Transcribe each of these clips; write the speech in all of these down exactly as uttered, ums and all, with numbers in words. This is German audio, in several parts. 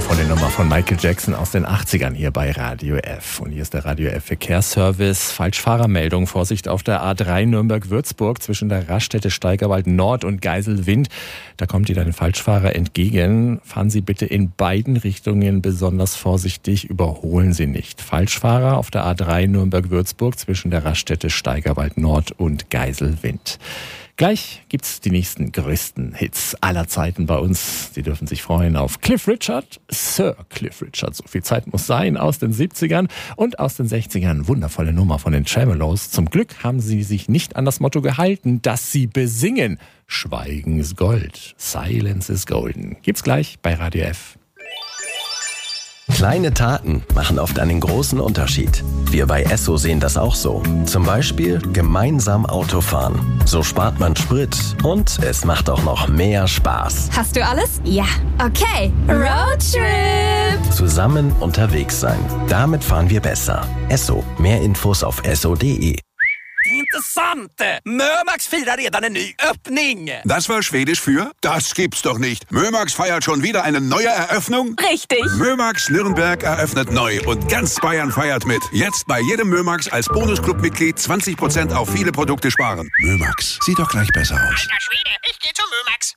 wundervolle Nummer von Michael Jackson aus den achtzigern hier bei Radio F. Und hier ist der Radio F Verkehrsservice. Falschfahrermeldung. Vorsicht auf der A drei Nürnberg-Würzburg zwischen der Raststätte Steigerwald Nord und Geiselwind. Da kommt Ihnen ein Falschfahrer entgegen. Fahren Sie bitte in beiden Richtungen besonders vorsichtig. Überholen Sie nicht. Falschfahrer auf der A drei Nürnberg-Würzburg zwischen der Raststätte Steigerwald Nord und Geiselwind. Gleich gibt's die nächsten größten Hits aller Zeiten bei uns. Sie dürfen sich freuen auf Cliff Richard, Sir Cliff Richard, so viel Zeit muss sein, aus den siebzigern und aus den sechzigern. Wundervolle Nummer von den Tremeloes. Zum Glück haben sie sich nicht an das Motto gehalten, dass sie besingen. Schweigen ist Gold, Silence is Golden. Gibt's gleich bei Radio F. Kleine Taten machen oft einen großen Unterschied. Wir bei Esso sehen das auch so. Zum Beispiel gemeinsam Auto fahren. So spart man Sprit und es macht auch noch mehr Spaß. Hast du alles? Ja. Okay. Roadtrip! Zusammen unterwegs sein. Damit fahren wir besser. Esso. Mehr Infos auf esso punkt de. Intressant! Mömax firar redan en ny öppning! Das war Schwedisch für? Das gibt's doch nicht. Mömax feiert schon wieder eine neue Eröffnung? Richtig! Mömax Nürnberg eröffnet neu und ganz Bayern feiert mit. Jetzt bei jedem Mömax als Bonusclub-Mitglied zwanzig Prozent auf viele Produkte sparen. Mömax, sieht doch gleich besser aus. Alter Schwede, ich geh zu Mömax!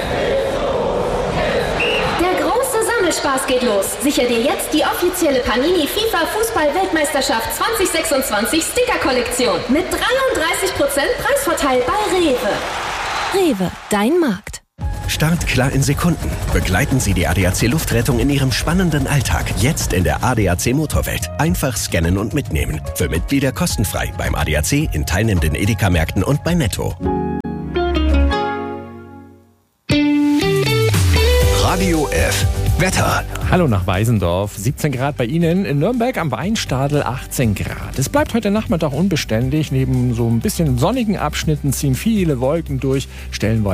Der große Sammelspaß geht los. Sicher dir jetzt die offizielle Panini FIFA Fußball-Weltmeisterschaft zwanzig sechsundzwanzig Sticker-Kollektion mit dreiunddreißig Prozent Preisvorteil bei Rewe. Rewe, dein Markt. Startklar in Sekunden. Begleiten Sie die A D A C Luftrettung in Ihrem spannenden Alltag. Jetzt in der A D A C Motorwelt. Einfach scannen und mitnehmen. Für Mitglieder kostenfrei beim A D A C, in teilnehmenden Edeka-Märkten und bei Netto. Radio F. Wetter. Hallo nach Weisendorf. siebzehn Grad bei Ihnen. In Nürnberg am Weinstadel achtzehn Grad. Es bleibt heute Nachmittag unbeständig. Neben so ein bisschen sonnigen Abschnitten ziehen viele Wolken durch. Stellenweise